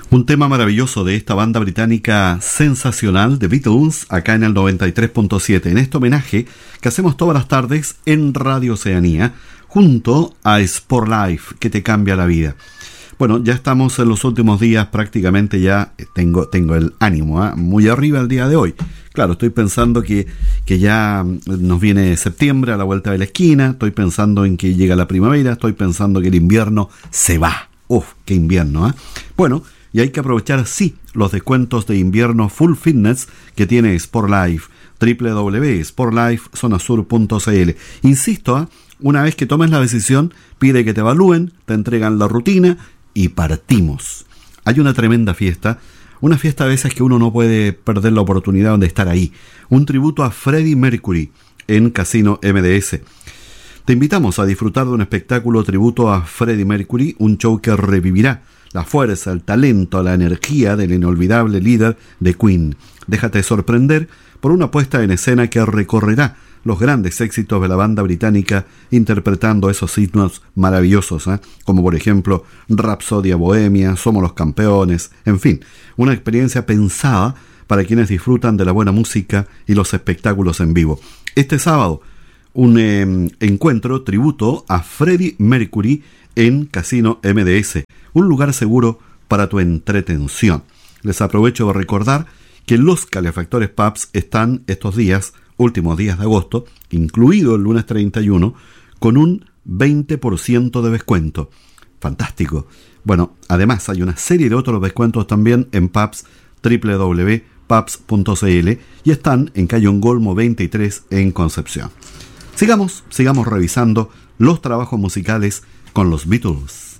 Un tema maravilloso de esta banda británica sensacional, The Beatles, acá en el 93.7, en este homenaje que hacemos todas las tardes en Radio Oceanía, junto a Sport Life, que te cambia la vida. Bueno, ya estamos en los últimos días, prácticamente ya tengo el ánimo muy arriba el día de hoy. Claro, estoy pensando que ya nos viene septiembre a la vuelta de la esquina, estoy pensando en que llega la primavera, estoy pensando que el invierno se va. ¡Uf, qué invierno! Bueno, y hay que aprovechar, sí, los descuentos de invierno Full Fitness que tiene Sport Life, www.sportlifezonasur.cl. Insisto, una vez que tomes la decisión, pide que te evalúen, te entregan la rutina y partimos. Hay una tremenda fiesta, una fiesta a veces que uno no puede perder la oportunidad de estar ahí. Un tributo a Freddie Mercury en Casino MDS. Te invitamos a disfrutar de un espectáculo tributo a Freddie Mercury, un show que revivirá la fuerza, el talento, la energía del inolvidable líder de Queen. Déjate sorprender por una puesta en escena que recorrerá los grandes éxitos de la banda británica interpretando esos himnos maravillosos, como por ejemplo Rapsodia Bohemia, Somos los Campeones, en fin, una experiencia pensada para quienes disfrutan de la buena música y los espectáculos en vivo. Este sábado, un encuentro tributo a Freddie Mercury en Casino MDS, un lugar seguro para tu entretención. Les aprovecho de recordar que los Calefactores Pubs están estos días, últimos días de agosto, incluido el lunes 31, con un 20% de descuento. Fantástico. Bueno, además hay una serie de otros descuentos también en pubs, www.pubs.cl, y están en calle Ongolmo 23 en Concepción. Sigamos revisando los trabajos musicales con los Beatles.